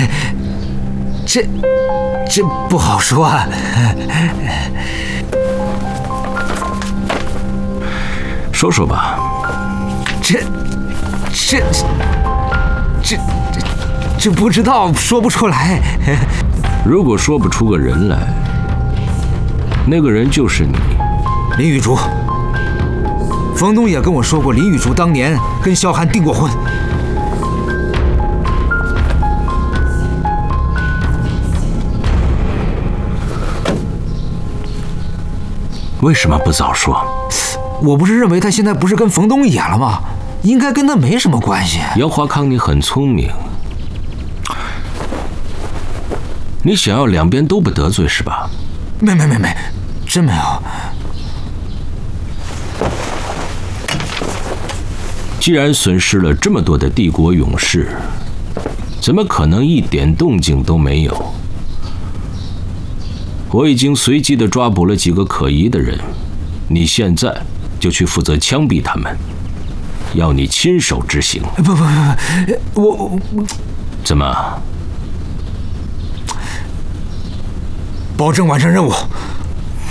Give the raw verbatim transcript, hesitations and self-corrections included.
这这不好说啊。 说说吧。 这这这这这不知道，说不出来。 如果说不出个人来，那个人就是你， 林雨竹。冯东也跟我说过，林雨竹当年跟萧寒订过婚。 为什么不早说？ 我不是认为他现在不是跟冯东野了吗？应该跟他没什么关系。 杨华康，你很聪明，你想要两边都不得罪是吧？ 没没没没，真没有。 既然损失了这么多的帝国勇士，怎么可能一点动静都没有？我已经随机的抓捕了几个可疑的人，你现在就去负责枪毙他们，要你亲手执行。 不不不不，我我怎么？ 保证完成任务。